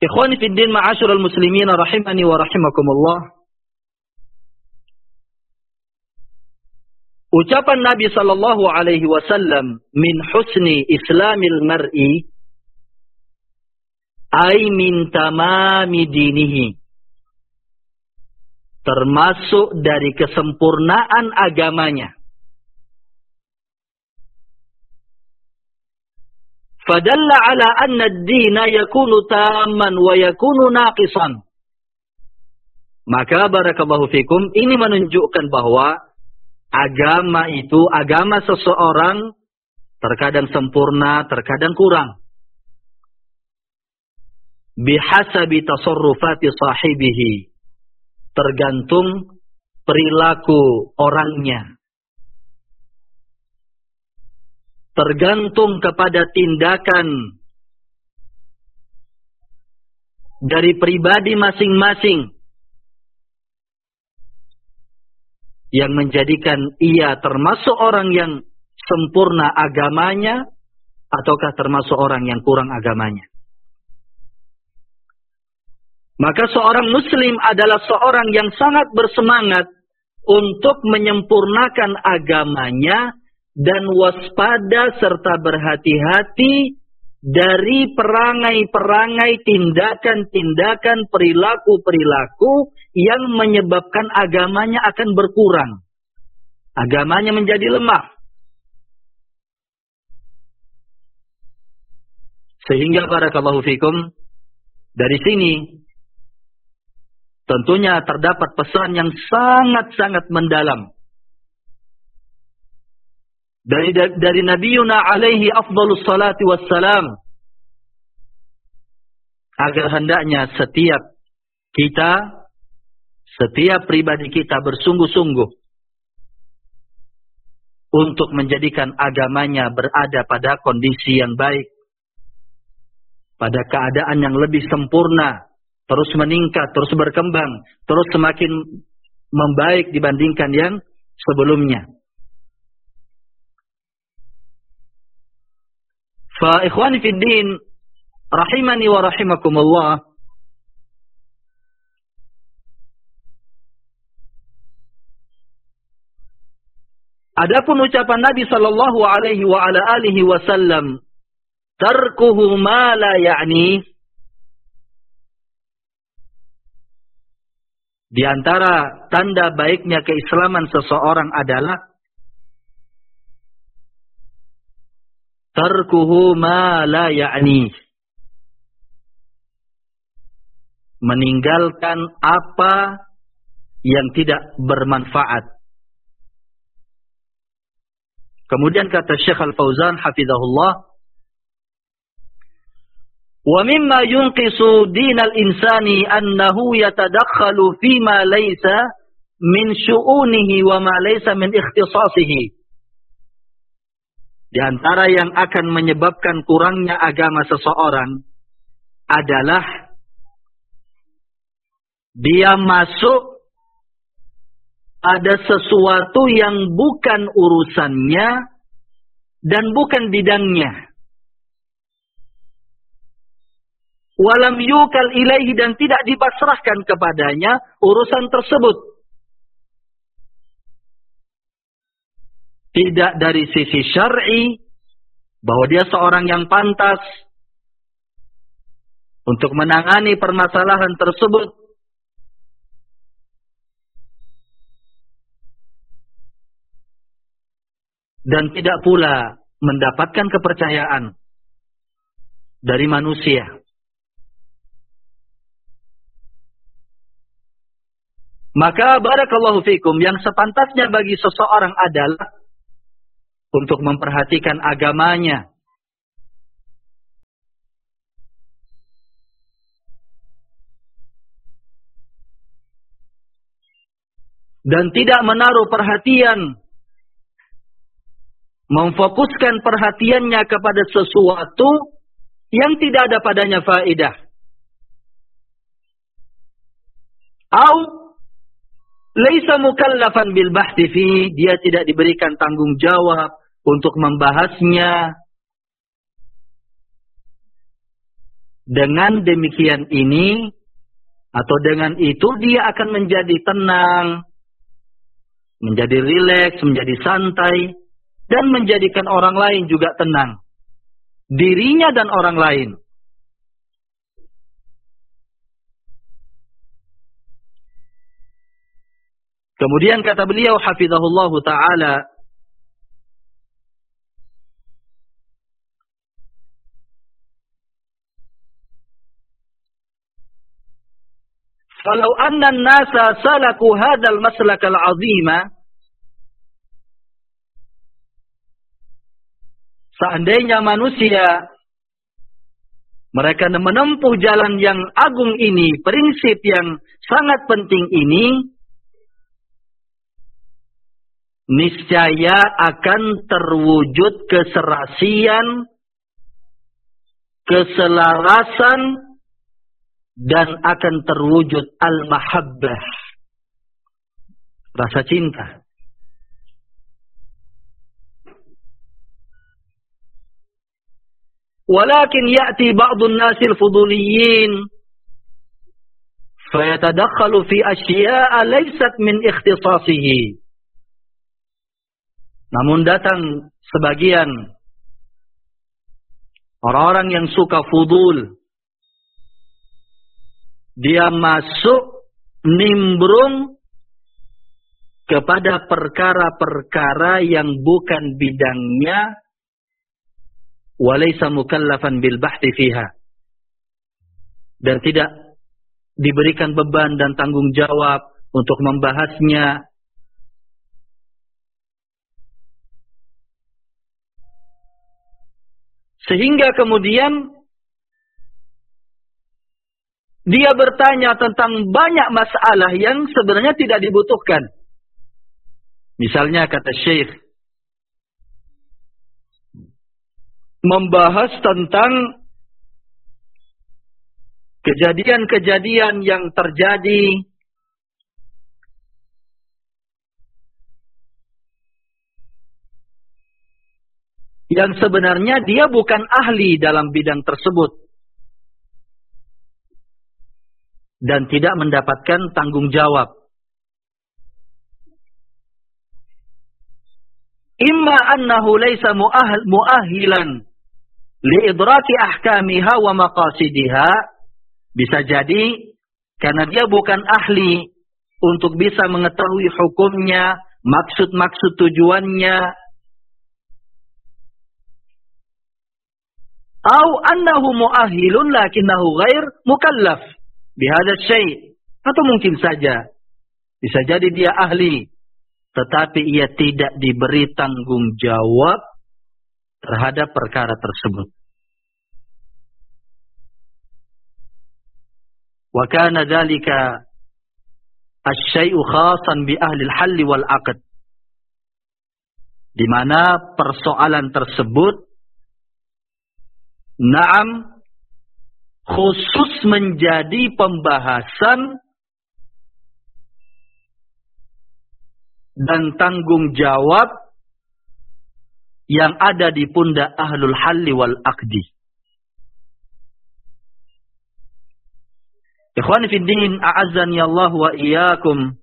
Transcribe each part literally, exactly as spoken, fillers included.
Ikhwani fid din ma'asyiral muslimin rahimani wa rahimakumullah. Ucapan Nabi sallallahu alaihi wasallam, min husni islamil mar'i ay min tamami dinihi, termasuk dari kesempurnaan agamanya. Fadalla ala anna ad-dina yakunu tamman wa yakunu naqisan. Maka barakallahu fikum, ini menunjukkan bahwa agama itu, agama seseorang terkadang sempurna, terkadang kurang. Bihasabi tasarrufati sahibihi, tergantung perilaku orangnya, tergantung kepada tindakan dari pribadi masing-masing yang menjadikan ia termasuk orang yang sempurna agamanya ataukah termasuk orang yang kurang agamanya. Maka seorang muslim adalah seorang yang sangat bersemangat untuk menyempurnakan agamanya dan waspada serta berhati-hati dari perangai-perangai, tindakan-tindakan, perilaku-perilaku yang menyebabkan agamanya akan berkurang. Agamanya menjadi lemah. Sehingga barakallahu fikum, dari sini tentunya terdapat pesan yang sangat-sangat mendalam dari dari Nabiuna alaihi afdhalus salati wassalam, agar hendaknya setiap kita, setiap pribadi kita bersungguh-sungguh untuk menjadikan agamanya berada pada kondisi yang baik, pada keadaan yang lebih sempurna, terus meningkat, terus berkembang, terus semakin membaik dibandingkan yang sebelumnya. Fa ikhwani fid din rahimani wa rahimakumullah. Adapun ucapan Nabi sallallahu alaihi wa ala alihi wasallam, tarkuhu ma la ya'ni, di antara tanda baiknya keislaman seseorang adalah tarkuhu ma la ya'ni, meninggalkan apa yang tidak bermanfaat. Kemudian kata Syekh Al-Fauzan hafizahullah, wa mimma yunqisu dinal insani annahu yatadakhalu fima laysa min syu'unihi wa ma laysa min ikhtisasihi. Di antara yang akan menyebabkan kurangnya agama seseorang adalah dia masuk ada sesuatu yang bukan urusannya dan bukan bidangnya. Walam yukal ilaihi, dan tidak dipasrahkan kepadanya urusan tersebut. Tidak dari sisi syar'i, bahwa dia seorang yang pantas untuk menangani permasalahan tersebut. Dan tidak pula mendapatkan kepercayaan dari manusia. Maka barakallahu fikum, yang sepantasnya bagi seseorang adalah untuk memperhatikan agamanya, dan tidak menaruh perhatian, memfokuskan perhatiannya kepada sesuatu yang tidak ada padanya faedah. Au laisa mukallafan bil bahthi fi, dia tidak diberikan tanggung jawab untuk membahasnya. Dengan demikian ini atau dengan itu dia akan menjadi tenang, menjadi rileks, menjadi santai, dan menjadikan orang lain juga tenang. Dirinya dan orang lain. Kemudian kata beliau hafizahullahu ta'ala, "Falau anna an-nasa salaku hadzal maslak al-'azima", seandainya manusia mereka menempuh jalan yang agung ini, prinsip yang sangat penting ini, niscaya akan terwujud keserasian, keselarasan, dan akan terwujud al-mahabbah, rasa cinta. Walakin ya'ti ba'dun nasil fuduliyyin fayatadakhalu fi asya'a laysat min ikhtisasihi. Namun datang sebagian orang-orang yang suka fudul. Dia masuk nimbrung kepada perkara-perkara yang bukan bidangnya, walaysa mukallafan bil bahthi fiha, dan tidak diberikan beban dan tanggung jawab untuk membahasnya. Sehingga kemudian dia bertanya tentang banyak masalah yang sebenarnya tidak dibutuhkan. Misalnya kata Syekh, membahas tentang kejadian-kejadian yang terjadi yang sebenarnya dia bukan ahli dalam bidang tersebut dan tidak mendapatkan tanggung jawab. Imma annahu laysa mu'ahilan liidraki ahkamiha wa maqasidiha. Bisa jadi karena dia bukan ahli untuk bisa mengetahui hukumnya, maksud-maksud tujuannya. Au annahu mu'ahilun lakinnahu ghair mukallaf bihadza syai'. Atau mungkin saja bisa jadi dia ahli tetapi ia tidak diberi tanggung jawab terhadap perkara tersebut. Wa kana dzalika asy-syai'u khasan bi ahli al-hall wal 'aqd. Di mana persoalan tersebut na'am khusus menjadi pembahasan dan tanggung jawab yang ada di pundak ahlul halli wal aqdi. Ikhwani fid din, a'azzani Allah wa iyyakum.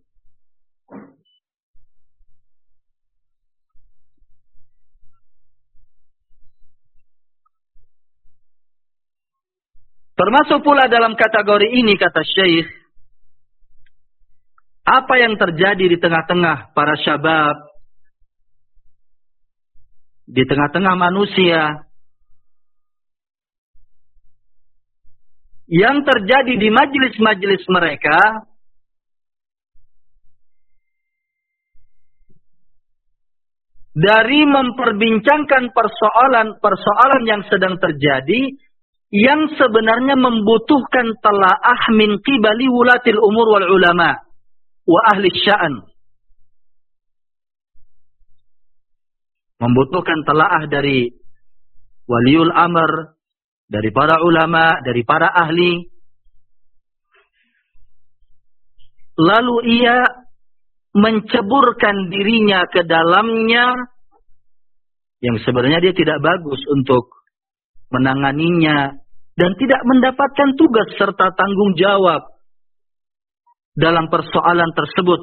Termasuk pula dalam kategori ini kata Syekh, apa yang terjadi di tengah-tengah para syabab, di tengah-tengah manusia, yang terjadi di majelis-majelis mereka, dari memperbincangkan persoalan-persoalan yang sedang terjadi, yang sebenarnya membutuhkan talaah min qibali wulatil umur wal ulama wa ahli sya'an. Membutuhkan talaah dari waliul amr, dari para ulama, dari para ahli. Lalu ia menceburkan dirinya ke dalamnya yang sebenarnya dia tidak bagus untuk menanganinya, dan tidak mendapatkan tugas serta tanggung jawab dalam persoalan tersebut.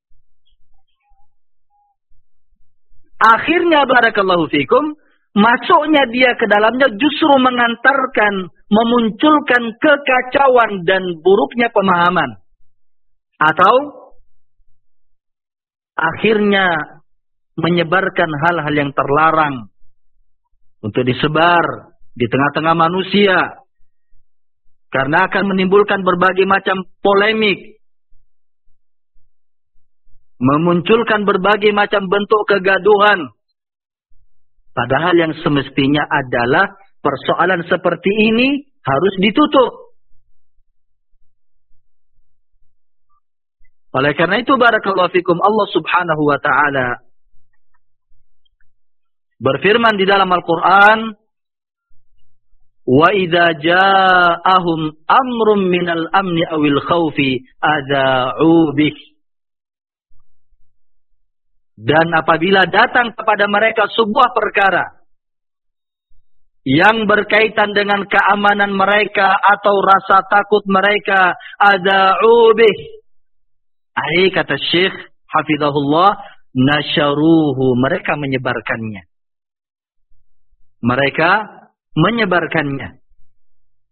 Akhirnya barakallahu fikum, masuknya dia ke dalamnya justru mengantarkan, memunculkan kekacauan dan buruknya pemahaman. Atau akhirnya menyebarkan hal-hal yang terlarang untuk disebar di tengah-tengah manusia. Karena akan menimbulkan berbagai macam polemik. Memunculkan berbagai macam bentuk kegaduhan. Padahal yang semestinya adalah persoalan seperti ini harus ditutup. Oleh karena itu barakallahu fikum, Allah Subhanahu wa taala berfirman di dalam Al-Qur'an, "Wa idza ja'ahum amrun minal amni awil khaufi adza'u bih." Dan apabila datang kepada mereka sebuah perkara yang berkaitan dengan keamanan mereka atau rasa takut mereka, adza'u bih. Ai kata Syekh hafizahullah, nasyaruhu, mereka menyebarkannya. Mereka menyebarkannya.